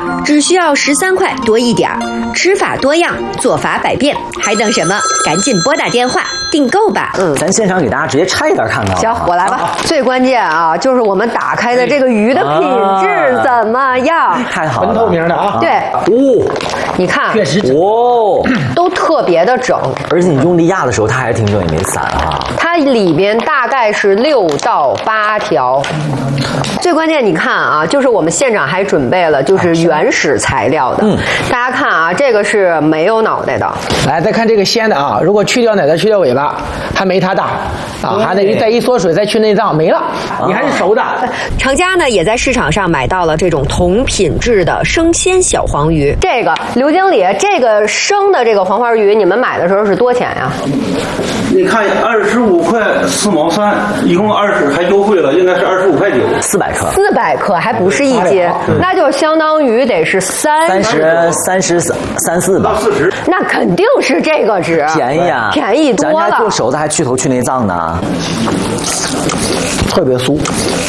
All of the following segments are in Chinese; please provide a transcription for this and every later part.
只需要13块多一点儿，吃法多样，做法百变，还等什么？赶紧拨打电话订购吧。 咱现场给大家直接拆一袋看看。 行，我来吧。最关键啊，就是我们打开的这个鱼的品质怎么样？ 太好了， 纯透明的啊。 对，你看， 确实都特别的整， 而且你用力压的时候，它还挺整，也没散哈。 它里边大概是6到8条。最关键，你看啊，就是我们现场还准备了就是原始材料的。大家看啊，这个是没有脑袋的。 来，再看这个鲜的啊，如果去掉奶袋、去掉尾巴，还没它大啊，还得再一缩水，再去内脏，没了。你还是熟的。 厂家呢也在市场上买到了这种同品质的生鲜小黄鱼。 这个刘经理，这个生的这个黄花鱼，你们买的时候是多钱呀？ 你看25块4毛3，一共20，还优惠了，应该是25块9 ，400克 ，400克还不是一斤，那就相当于得是33、 34吧 ，40， 那肯定是这个值， 便宜啊， 便宜多了。 咱家做熟的还去头去内脏呢， 特别酥，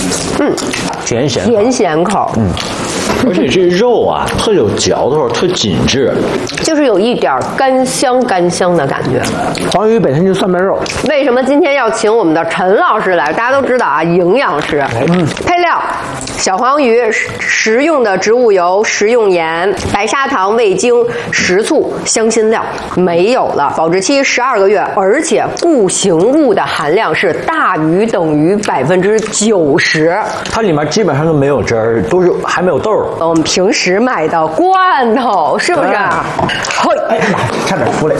甜咸口， 而且这肉啊，特有嚼头，特紧致， 就是有一点干香的感觉。 黄鱼本身就蒜瓣肉。 为什么今天要请我们的陈老师来？大家都知道啊，营养师。配料：小黄鱼、食用的植物油、食用盐、白砂糖、味精、食醋、香辛料，没有了。保质期12个月，而且固形物的含量是大于等于90%。 它里面基本上都没有汁儿，都是还没有豆。 我们平时买的罐头是不是？ 嘿，哎，差点出来。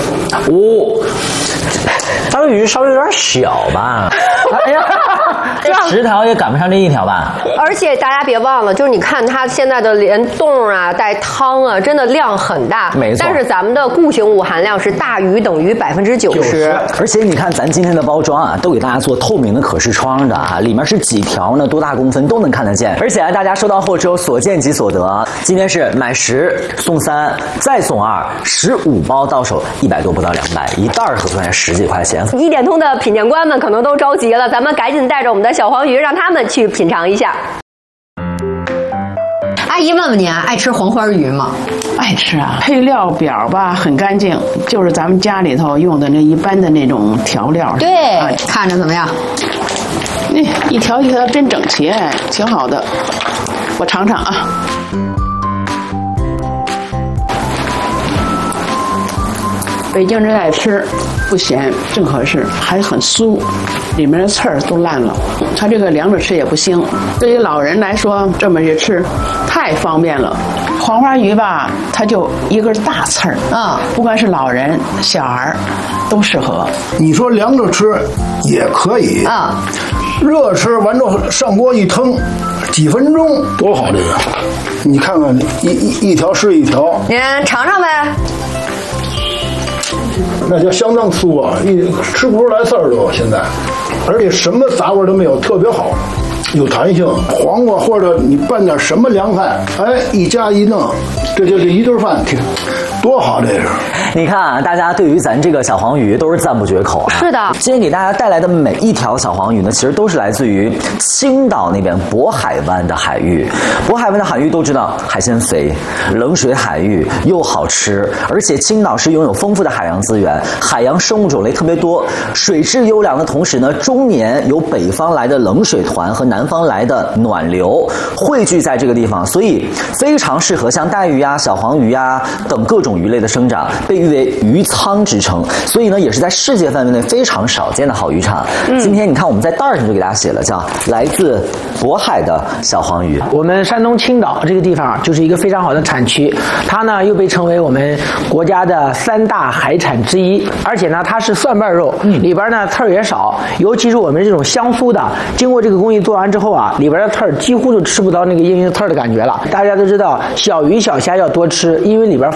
大鱼稍微有点小吧？哎呀，这10条也赶不上这1条吧？ 而且大家别忘了，就是你看它现在的连冻啊、带汤啊，真的量很大。 没错。 但是咱们的固形物含量是大于等于90%。 而且你看咱今天的包装啊，都给大家做透明的可视窗的啊，里面是几条呢？多大公分都能看得见。而且大家收到后之后所见即所得。今天是买10送3，再送2，15包到手100多不到200，一袋合算10几块钱。 1点通的品鉴官们可能都着急了，咱们赶紧带着我们的小黄鱼，让他们去品尝一下。 阿姨问问您啊，爱吃黄花鱼吗？ 爱吃啊，配料表吧很干净，就是咱们家里头用的那一般的那种调料。 对，看着怎么样？ 那一条一条真整齐，挺好的。我尝尝啊。北京人爱吃，不咸，正合适，还很酥，里面的刺儿都烂了。它这个凉着吃也不腥。对于老人来说，这么一吃太方便了。黄花鱼吧，它就一根大刺儿，不管是老人、小孩都适合。 你说凉着吃也可以热吃完之后上锅一腾，几分钟多好这个。你看看一条是一条， 您尝尝呗。 那叫相当酥啊，吃不出来刺儿都现在，而且什么杂味都没有，特别好，有弹性。黄瓜或者你拌点什么凉菜，哎，一加一弄，这一顿饭挺多好这是。 你看啊，大家对于咱这个小黄鱼都是赞不绝口啊。 是的， 今天给大家带来的每一条小黄鱼呢，其实都是来自于青岛那边渤海湾的海域。渤海湾的海域都知道海鲜肥，冷水海域又好吃，而且青岛是拥有丰富的海洋资源，海洋生物种类特别多，水质优良的同时呢，终年有北方来的冷水团和南方来的暖流汇聚在这个地方，所以非常适合像带鱼啊、小黄鱼啊等各种鱼类的生长，被誉为鱼仓之称，所以呢也是在世界范围内非常少见的好渔场。今天你看我们在袋上就给大家写了，叫来自渤海的小黄鱼。 我们山东青岛这个地方就是一个非常好的产区，它呢又被称为我们国家的3大海产之一，而且呢它是蒜瓣肉，里边呢刺儿也少，尤其是我们这种香酥的，经过这个工艺做完之后啊，里边的刺儿几乎就吃不到那个硬刺儿的感觉了。大家都知道小鱼小虾要多吃，因为里边富含钙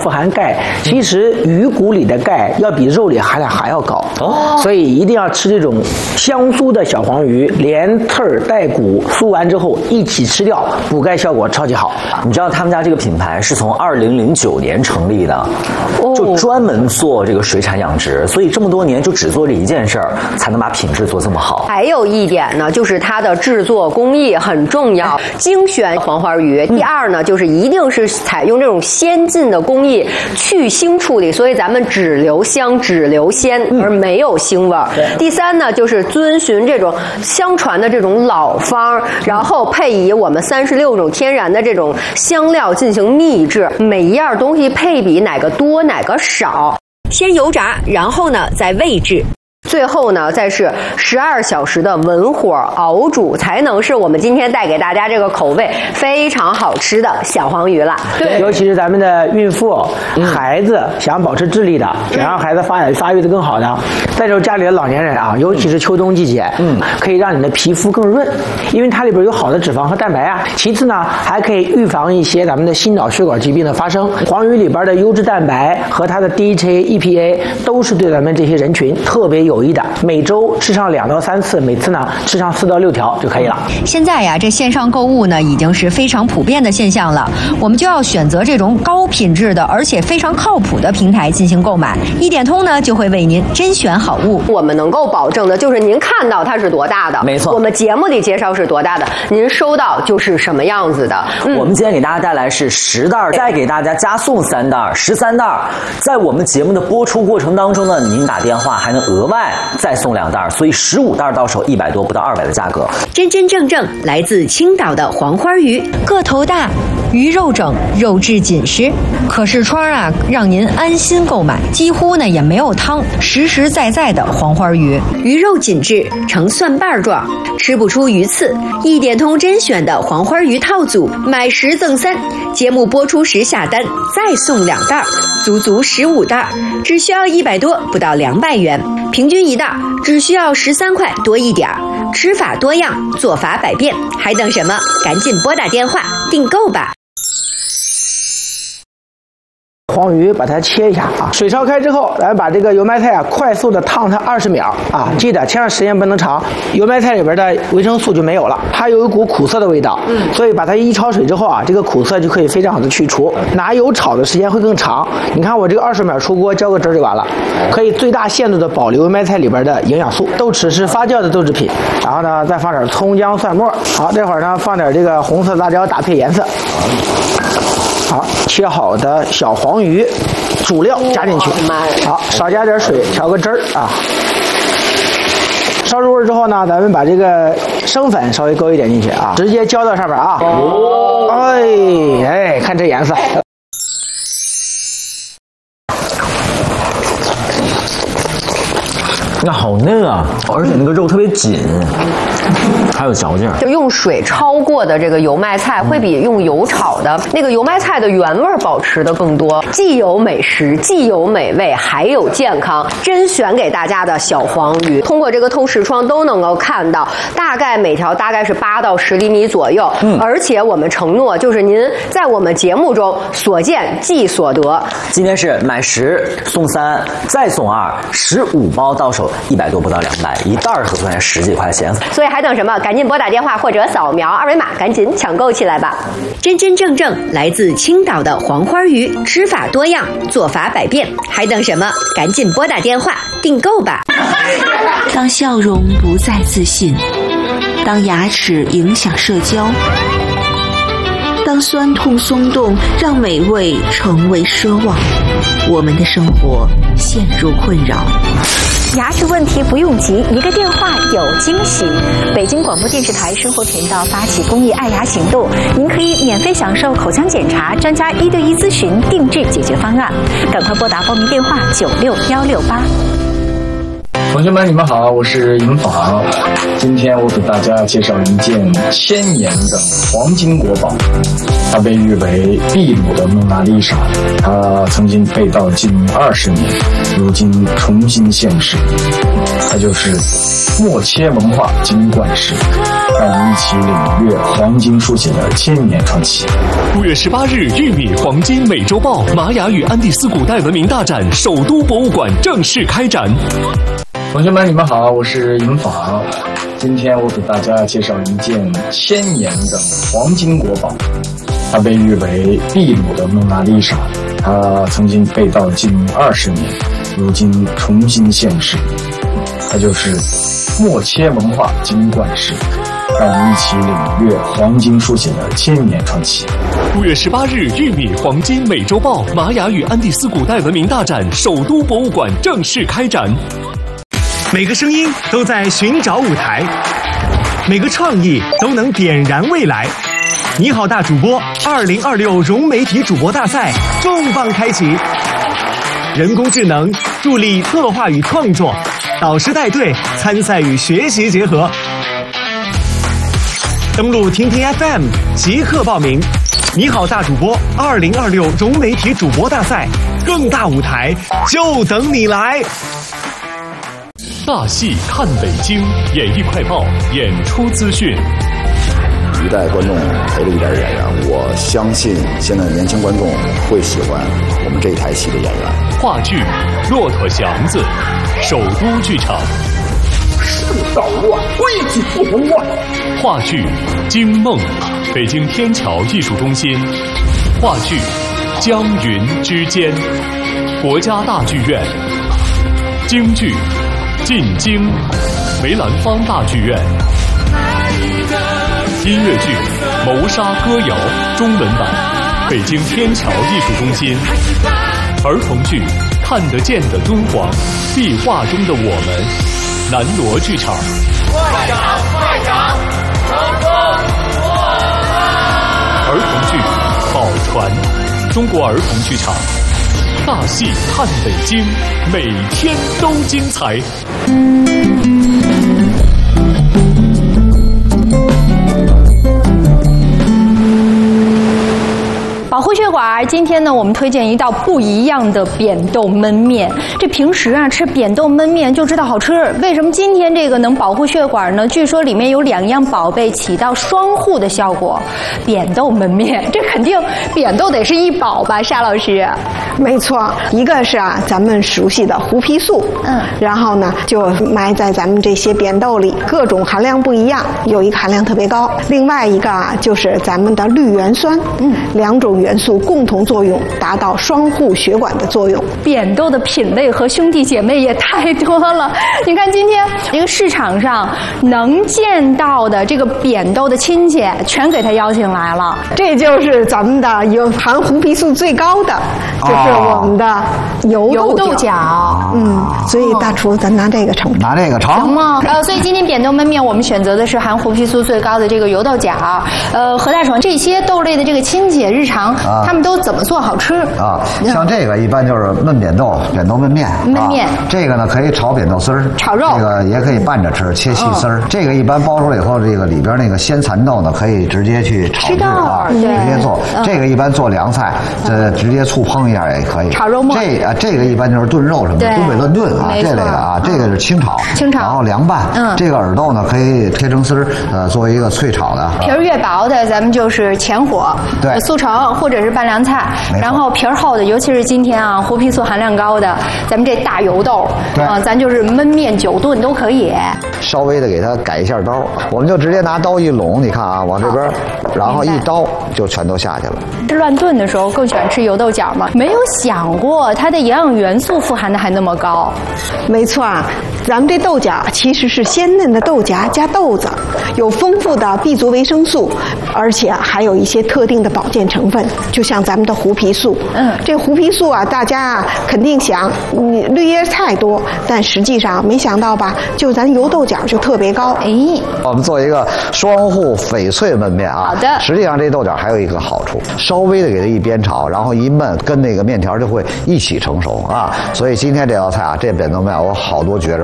钙，其实鱼骨里的钙要比肉里含量还要高所以一定要吃这种香酥的小黄鱼，连刺儿带骨酥完之后一起吃掉，补钙效果超级好。 你知道他们家这个品牌是从2009年成立的，就专门做这个水产养殖，所以这么多年就只做这一件事儿，才能把品质做这么好。 还有一点呢，就是它的制作工艺很重要，精选黄花鱼。第二呢，就是一定是采用这种先进的工艺去腥处理，所以咱们只留香只留鲜，而没有腥味儿。第三呢，就是遵循这种相传的这种老方，然后配以我们36种天然的这种香料进行秘制，每一样东西配比哪个多哪个少， 先油炸，然后呢再煨制。 最后呢，再是12小时的文火熬煮，才能是我们今天带给大家这个口味非常好吃的小黄鱼了。 对，尤其是咱们的孕妇、孩子想保持智力的，想让孩子发育的更好的，再就是家里的老年人啊，尤其是秋冬季节，可以让你的皮肤更润，因为它里边有好的脂肪和蛋白啊。其次呢，还可以预防一些咱们的心脑血管疾病的发生。黄鱼里边的优质蛋白和它的 DHA、EPA 都是对咱们这些人群特别有益的，每周吃上2到3次，每次呢吃上4到6条就可以了。 现在呀，这线上购物呢已经是非常普遍的现象了，我们就要选择这种高品质的而且非常靠谱的平台进行购买。一点通呢就会为您甄选好物。 我们能够保证的就是您看到它是多大的， 没错， 我们节目里介绍是多大的，您收到就是什么样子的。 我们今天给大家带来是10袋，再给大家加送3袋，13袋。在我们节目的播出过程当中呢，您打电话还能额外再送2袋，所以15袋到手100多不到200的价格。 真真正正来自青岛的黄花鱼，个头大，鱼肉整，肉质紧实，可视窗啊，让您安心购买。几乎呢也没有汤，实实在在的黄花鱼，鱼肉紧致，呈蒜瓣状，吃不出鱼刺。一点通甄选的黄花鱼套组，买10赠3，节目播出时下单再送2袋，足足15袋，只需要100多不到200元，平均1袋只需要13块多一点。吃法多样，做法百变，还等什么？赶紧拨打电话订购吧。 黄鱼把它切一下啊，水烧开之后，咱把这个油麦菜啊快速的烫它20秒啊，记得千万时间不能长，油麦菜里边的维生素就没有了，它有一股苦涩的味道，所以把它一焯水之后啊，这个苦涩就可以非常好的去除。拿油炒的时间会更长，你看我这个20秒出锅，浇个汁就完了，可以最大限度的保留油麦菜里边的营养素。豆豉是发酵的豆制品，然后呢再放点葱姜蒜末，好，这会儿呢放点这个红色辣椒搭配颜色。好，切好的小黄鱼主料加进去，好，少加点水调个汁儿啊。烧入味之后呢，咱们把这个生粉稍微勾一点进去啊，直接浇到上面啊。哎，看这颜色。 那好嫩啊，而且那个肉特别紧，还有嚼劲。 就用水焯过的这个油麦菜，会比用油炒的那个油麦菜的原味保持的更多，既有美食，既有美味，还有健康。甄选给大家的小黄鱼，通过这个透视窗都能够看到，大概每条大概是8到10厘米左右。而且我们承诺，就是您在我们节目中所见即所得。 今天是买10送3再送2，15包到手100多不到200，一袋合算10几块钱。 所以还等什么？赶紧拨打电话或者扫描2维码，赶紧抢购起来吧！ 真真正正来自青岛的黄花鱼，吃法多样，做法百变，还等什么？赶紧拨打电话订购吧！ 当笑容不再自信，当牙齿影响社交，当酸痛松动让美味成为奢望，我们的生活陷入困扰。 牙齿问题不用急，一个电话有惊喜。北京广播电视台生活频道发起公益爱牙行动，您可以免费享受口腔检查、专家1对1咨询、定制解决方案。赶快拨打报名电话96168。 同学们，你们好，我是尹昉。今天我给大家介绍一件千年的黄金国宝，它被誉为秘鲁的蒙娜丽莎。它曾经被盗近20年，如今重新现世。它就是默切文化金冠石，让我们一起领略黄金书写的千年传奇。 5月18日，玉米黄金美洲豹玛雅与安第斯古代文明大展首都博物馆正式开展。 同学们，你们好，我是尹昉。今天我给大家介绍一件千年的黄金国宝，它被誉为秘鲁的蒙娜丽莎。它曾经被盗近20年，如今重新现世。它就是默切文化金冠石，让我们一起领略黄金书写的千年传奇。 5月18日，玉米黄金美洲豹玛雅与安第斯古代文明大展首都博物馆正式开展。 每个声音都在寻找舞台，每个创意都能点燃未来。你好，大主播2026融媒体主播大赛重磅开启，人工智能助力策划与创作，导师带队，参赛与学习结合。登录听听 FM 即刻报名。你好，大主播2026融媒体主播大赛，更大舞台就等你来。 大戏看北京，演艺快报演出资讯。 一代观众陪了一代演员，我相信现在的年轻观众会喜欢我们这一台戏的演员。 话剧《骆驼祥子》，首都剧场。 世道乱，规矩不能乱。 话剧《惊梦》，北京天桥艺术中心。话剧《江云之间》，国家大剧院。京剧进京，梅兰芳大剧院。音乐剧《谋杀歌谣》中文版，北京天桥艺术中心。儿童剧《看得见的敦煌》，壁画中的我们，南锣剧场。 快长快长，成功儿童剧《宝船》，中国儿童剧场。大戏看北京，每天都精彩。 保护血管，今天呢，我们推荐一道不一样的扁豆焖面。这平时啊吃扁豆焖面就知道好吃，为什么今天这个能保护血管呢？据说里面有2样宝贝起到双护的效果。扁豆焖面，这肯定扁豆得是一宝吧，沙老师？ 没错，一个是咱们熟悉的胡皮素，然后呢就埋在咱们这些扁豆里，各种含量不一样，有一个含量特别高。另外一个就是咱们的绿原酸，2种元素共同作用，达到双护血管的作用。 扁豆的品类和兄弟姐妹也太多了。你看今天这个市场上能见到的这个扁豆的亲戚，全给他邀请来了。 这就是咱们的有含胡皮素最高的，就是我们的油豆角。所以大厨咱拿这个盛， 拿这个盛行吗？所以今天扁豆焖面我们选择的是含胡皮素最高的这个油豆角。何大厨，这些豆类的这个亲戚日常他们都怎么做好吃啊？像这个一般就是焖扁豆，扁豆焖面。 焖面， 这个呢可以炒扁豆丝儿， 炒肉， 这个也可以拌着吃，切细丝儿。这个一般包出来以后，这个里边那个鲜蚕豆呢，可以直接去炒制啊，直接做。这个一般做凉菜，直接醋烹一下也可以。 炒肉末。 这个一般就是炖肉什么的，东北乱炖啊，这类的啊，这个是清炒，然后凉拌。这个耳豆呢可以切成丝儿，作为一个脆炒的。 皮儿越薄的，咱们就是前火， 对， 速成或者是拌凉菜。然后皮儿厚的，尤其是今天啊，胡皮素含量高的，咱们这大油豆啊，咱就是焖面、久炖都可以。 稍微的给它改一下刀，我们就直接拿刀一拢，你看啊，往这边，然后一刀就全都下去了。 这乱炖的时候更喜欢吃油豆角吗？没有想过它的营养元素富含的还那么高。 没错啊，咱们这豆角其实是鲜嫩的豆荚加豆子，有丰富的 B 族维生素，而且还有一些特定的保健成分，就像咱们的胡皮素。这胡皮素啊，大家肯定想，绿叶菜多，但实际上没想到吧，就咱油豆角就特别高。 我们做一个双护翡翠焖面啊。 好的。 实际上这豆角还有一个好处，稍微的给它一煸炒，然后一焖，跟那个面条就会一起成熟啊。所以今天这道菜啊，这扁豆面有好多绝招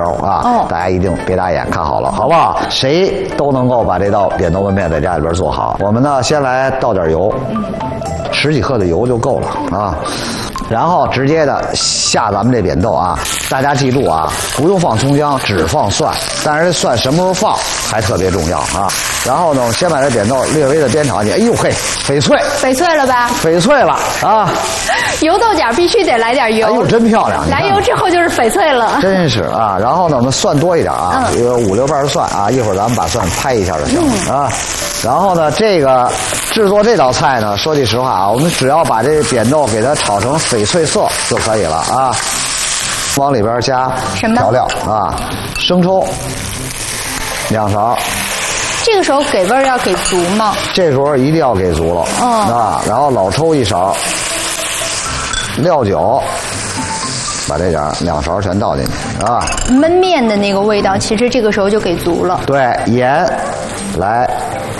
啊，大家一定别打眼，看好了，好不好？谁都能够把这道扁豆焖面在家里边做好。我们呢，先来倒点油，10几克的油就够了啊。然后直接的下咱们这扁豆啊，大家记住啊，不用放葱姜，只放蒜。但是这蒜什么时候放还特别重要啊。然后呢，我们先把这扁豆略微的煸炒起，哎呦嘿，翡翠， 翡翠了吧？ 翡翠了啊！ 油豆角必须得来点油， 哎呦，真漂亮！ 来油之后就是翡翠了。 真是啊！然后呢，我们蒜多一点啊，有5、6瓣蒜啊，一会儿咱们把蒜拍一下就行了啊。然后呢，这个制作这道菜呢，说句实话啊，我们只要把这扁豆给它炒成翡翠色就可以了啊。往里边加调料啊，生抽2勺。 这个时候给味儿要给足吗？ 这时候一定要给足了啊。然后老抽1勺，料酒把这点2勺全倒进去啊。 焖面的那个味道，其实这个时候就给足了。 对，盐来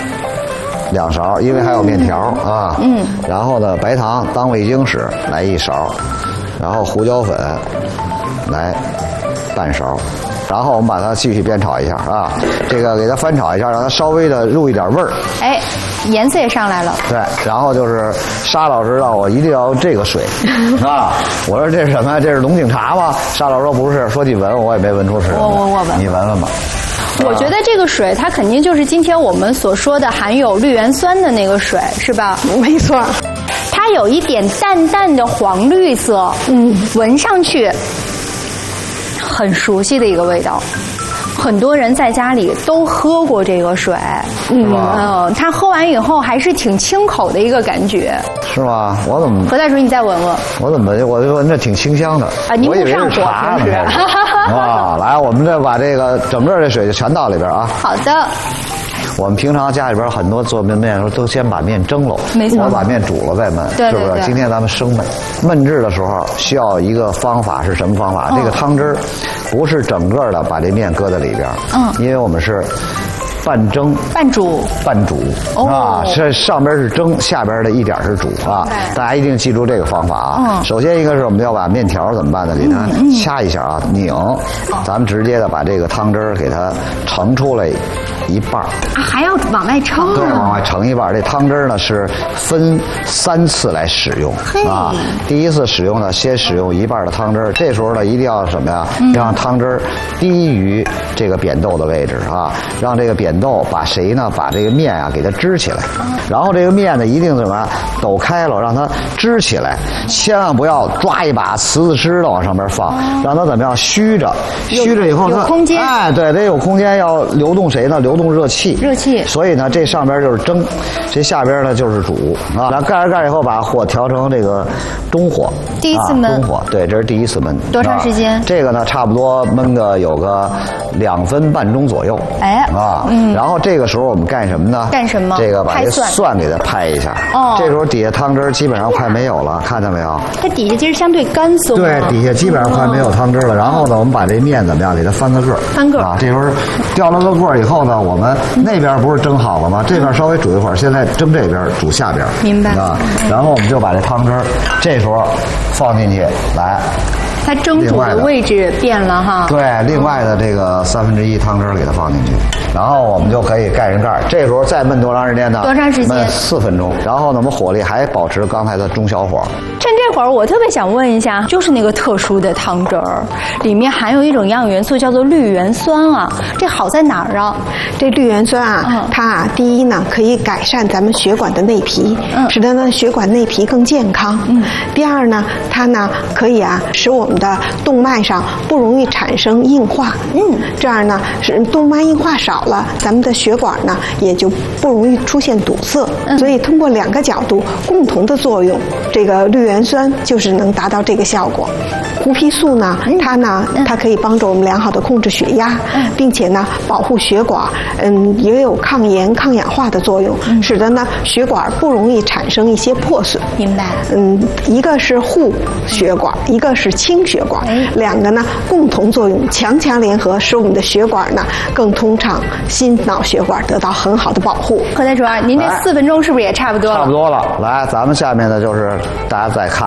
2勺，因为还有面条啊。然后呢，白糖当味精使来1勺，然后胡椒粉来半勺。然后我们把它继续煸炒一下啊，这个给它翻炒一下，让它稍微的入一点味儿。 哎，颜色也上来了。 对，然后就是沙老师让我一定要用这个水啊。我说这是什么？这是龙井茶吗？沙老师说不是，说你闻，我也没闻出是什么。 我闻， 你闻闻吧。 我觉得这个水它肯定就是今天我们所说的含有绿原酸的那个水，是吧？ 没错。 它有一点淡淡的黄绿色，闻上去很熟悉的一个味道。很多人在家里都喝过这个水，它喝完以后还是挺清口的一个感觉。 是吗？我怎么？ 何大叔，你再闻闻。 我怎么我就闻着挺清香的啊？您不上火是不是？啊，来，我们这把这个整个这水就全倒里边啊。 好的。 我们平常家里边很多做焖面的时候都先把面蒸了， 没错， 我把面煮了再焖， 对是不是？今天咱们生焖。焖制的时候需要一个方法，是什么方法？这个汤汁不是整个的把这面搁在里边，因为我们是半蒸半煮啊，这上边是蒸，下边的一点是煮啊。大家一定记住这个方法啊。首先一个是我们要把面条怎么办呢？给它掐一下啊，拧，咱们直接的把这个汤汁给它盛出来1半啊， 还要往外盛。 对，往外盛1半。这汤汁呢是分3次来使用啊。第一次使用呢，先使用1半的汤汁，这时候呢一定要什么呀？要让汤汁低于这个扁豆的位置啊，让这个扁豆把谁呢？把这个面啊给它支起来，然后这个面呢一定怎么抖开了，让它支起来，千万不要抓一把瓷子湿的往上面放，让它怎么样虚着以后它有空间， 哎，对，得有空间，要流动谁呢？流动热气，所以呢，这上边就是蒸，这下边呢就是煮啊。然后盖上盖以后，把火调成这个中火， 第一次焖， 中火，对，这是第一次焖。 多长时间？ 这个呢，差不多焖个有个2分半钟左右。 哎， 然后这个时候我们干什么呢？ 干什么？ 这个把这蒜给它拍一下。这时候底下汤汁基本上快没有了，看见没有？ 它底下其实相对干松。 对，底下基本上快没有汤汁了。然后呢，我们把这面怎么样？给它翻个个。 翻个啊，这时候掉了个个以后呢，我们那边不是蒸好了吗？这边稍微煮一会儿，现在蒸这边，煮下边。 明白啊。然后我们就把这汤汁这时候放进去，来。 它蒸煮的位置变了哈。 对，另外的这个1/3汤汁给它放进去，然后我们就可以盖上盖。这时候再焖多长时间呢？ 多长时间？ 焖4分钟。然后呢，我们火力还保持刚才的中小火。 趁这会儿，我特别想问一下，就是那个特殊的汤汁儿，里面含有一种营养元素叫做绿原酸啊，这好在哪儿啊？ 这绿原酸啊，它第一呢可以改善咱们血管的内皮，使得呢血管内皮更健康。第二呢，它呢可以使我们的动脉上不容易产生硬化。这样呢是动脉硬化少了，咱们的血管呢也就不容易出现堵塞。所以通过2个角度共同的作用，这个绿原酸就是能达到这个效果。胡皮素呢，它可以帮助我们良好的控制血压，并且呢保护血管，也有抗炎抗氧化的作用，使得呢血管不容易产生一些破损。 明白。 一个是护血管，一个是清血管，2个呢共同作用，强联合，使我们的血管呢更通畅，心脑血管得到很好的保护。 何台主任，您这4分钟是不是也差不多了？ 差不多了。来，咱们下面呢就是大家再看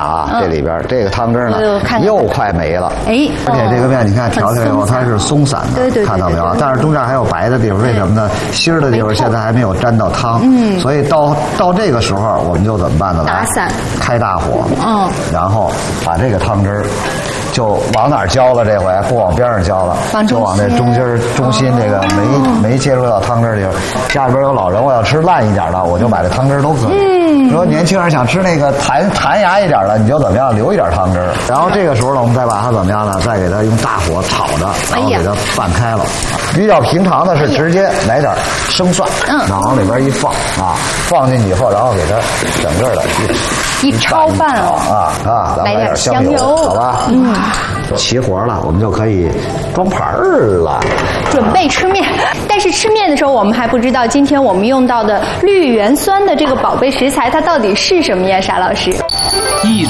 啊，这里边这个汤汁呢又快没了。 哎， 而且这个面你看调以后它是松散的， 对， 看到没有？但是中间还有白的地方，为什么呢？芯儿的地方现在还没有沾到汤，所以到这个时候我们就怎么办呢？ 打散， 开大火，然后把这个汤汁儿就往哪儿浇了？这回不往边上浇了，就往这中心这个没接触到汤汁儿地方。家里边有老人，我要吃烂一点的，我就把这汤汁儿都搁。如果年轻人想吃那个弹牙一点的，你就怎么样留一点汤汁儿。然后这个时候呢，我们再把它怎么样呢？再给它用大火炒着，然后给它拌开了。比较平常的是直接来点生蒜，然后往里边一放啊，放进去以后，然后给它整个的一焯拌来点香油，好吧？齐活了，我们就可以装盘了， 准备吃面。但是吃面的时候，我们还不知道今天我们用到的绿原酸的这个宝贝食材，它到底是什么呀？沙老师，